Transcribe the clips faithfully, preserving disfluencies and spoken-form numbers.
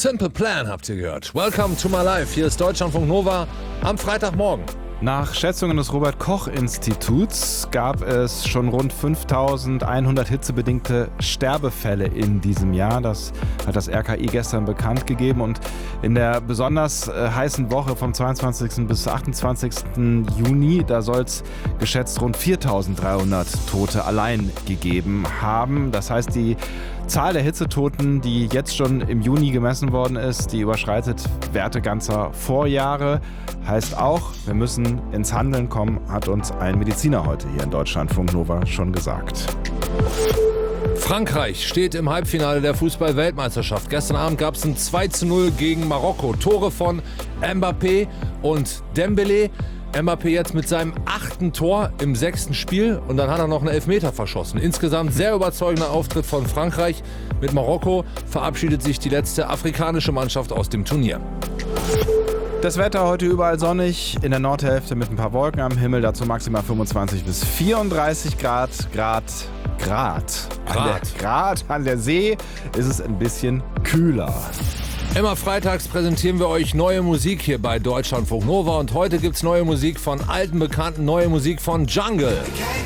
Simple Plan habt ihr gehört. Welcome to my life. Hier ist Deutschlandfunk Nova am Freitagmorgen. Nach Schätzungen des Robert-Koch-Instituts gab es schon rund fünftausendeinhundert hitzebedingte Sterbefälle in diesem Jahr. Das hat das R K I gestern bekannt gegeben. Und in der besonders äh, heißen Woche vom zweiundzwanzigsten bis achtundzwanzigsten Juni, da soll es geschätzt rund viertausenddreihundert Tote allein gegeben haben. Das heißt, die Zahl der Hitzetoten, die jetzt schon im Juni gemessen worden ist, die überschreitet Werte ganzer Vorjahre. Heißt auch, wir müssen ins Handeln kommen, hat uns ein Mediziner heute hier in Deutschlandfunk Nova schon gesagt. Frankreich steht im Halbfinale der Fußball-Weltmeisterschaft. Gestern Abend gab es ein zwei zu null gegen Marokko. Tore von Mbappé und Dembélé. Mbappé jetzt mit seinem achten Tor im sechsten Spiel und dann hat er noch einen Elfmeter verschossen. Insgesamt sehr überzeugender Auftritt von Frankreich. Mit Marokko verabschiedet sich die letzte afrikanische Mannschaft aus dem Turnier. Das Wetter heute überall sonnig, in der Nordhälfte mit ein paar Wolken am Himmel, dazu maximal fünfundzwanzig bis vierunddreißig Grad. Grad, Grad. An der, Grad an der See ist es ein bisschen kühler. Immer freitags präsentieren wir euch neue Musik hier bei Deutschlandfunk Nova und heute gibt's neue Musik von alten Bekannten, neue Musik von Jungle.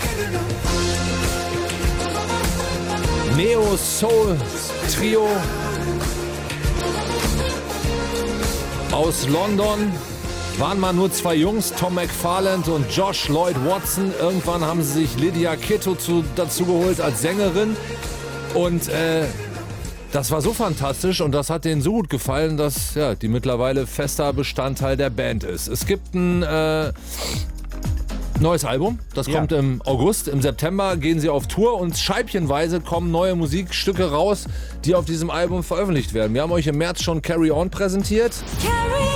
Neo Soul Trio aus London. Waren mal nur zwei Jungs, Tom McFarland und Josh Lloyd Watson. Irgendwann haben sie sich Lydia Kitto zu, dazu geholt als Sängerin und äh, das war so fantastisch und das hat denen so gut gefallen, dass ja, die mittlerweile fester Bestandteil der Band ist. Es gibt ein äh, neues Album, das ja. kommt im August. Im September gehen sie auf Tour und scheibchenweise kommen neue Musikstücke raus, die auf diesem Album veröffentlicht werden. Wir haben euch im März schon Carry On präsentiert. Carry